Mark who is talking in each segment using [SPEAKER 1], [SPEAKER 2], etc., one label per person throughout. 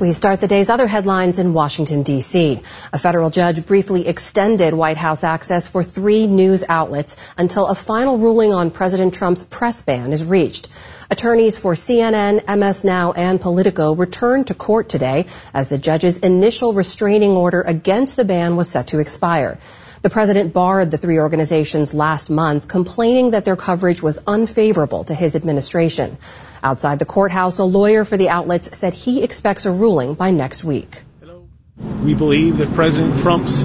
[SPEAKER 1] We start the day's other headlines in Washington, D.C. A federal judge briefly extended White House access for 3 news outlets until a final ruling on President Trump's press ban is reached. Attorneys for CNN, MS Now, and Politico returned to court today as the judge's initial restraining order against the ban was set to expire. The president barred the 3 organizations last month, complaining that their coverage was unfavorable to his administration. Outside the courthouse, a lawyer for the outlets said he expects a ruling by next week.
[SPEAKER 2] We believe that President Trump's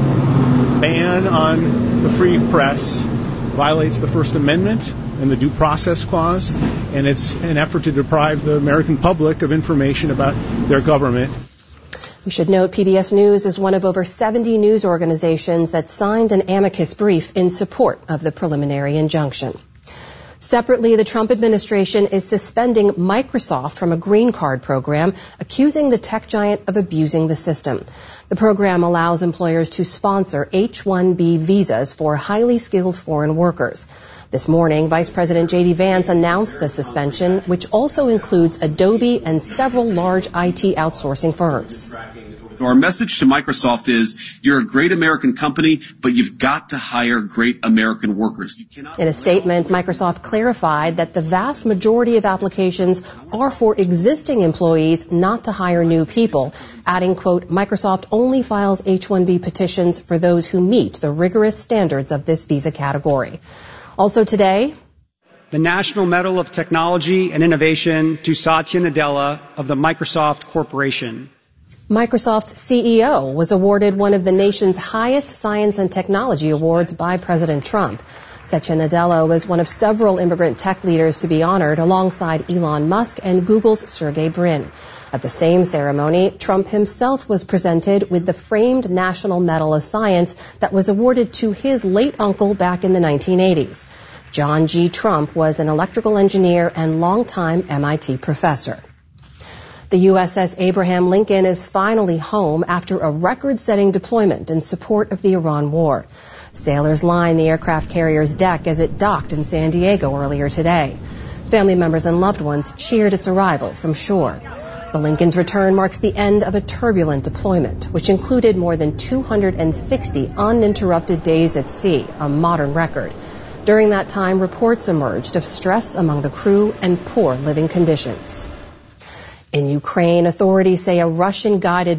[SPEAKER 2] ban on the free press violates the First Amendment and the Due Process Clause, and it's an effort to deprive the American public of information about their government.
[SPEAKER 1] We should note PBS News is one of over 70 news organizations that signed an amicus brief in support of the preliminary injunction. Separately, the Trump administration is suspending Microsoft from a green card program, accusing the tech giant of abusing the system. The program allows employers to sponsor H-1B visas for highly skilled foreign workers. This morning, Vice President J.D. Vance announced the suspension, which also includes Adobe and several large IT outsourcing firms.
[SPEAKER 3] Our message to Microsoft is, you're a great American company, but you've got to hire great American workers.
[SPEAKER 1] In a statement, Microsoft clarified that the vast majority of applications are for existing employees, not to hire new people, adding, quote, Microsoft only files H-1B petitions for those who meet the rigorous standards of this visa category. Also today,
[SPEAKER 4] the National Medal of Technology and Innovation to Satya Nadella of the Microsoft Corporation.
[SPEAKER 1] Microsoft's CEO was awarded one of the nation's highest science and technology awards by President Trump. Satya Nadella was one of several immigrant tech leaders to be honored alongside Elon Musk and Google's Sergey Brin. At the same ceremony, Trump himself was presented with the framed National Medal of Science that was awarded to his late uncle back in the 1980s. John G. Trump was an electrical engineer and longtime MIT professor. The USS Abraham Lincoln is finally home after a record-setting deployment in support of the Iran war. Sailors lined the aircraft carrier's deck as it docked in San Diego earlier today. Family members and loved ones cheered its arrival from shore. The Lincoln's return marks the end of a turbulent deployment, which included more than 260 uninterrupted days at sea, a modern record. During that time, reports emerged of stress among the crew and poor living conditions. In Ukraine, authorities say a Russian-guided